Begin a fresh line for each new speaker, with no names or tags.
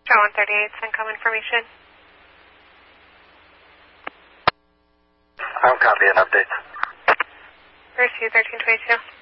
Show 138, CENTCOM information.
I'm copying updates.
Receive 1322.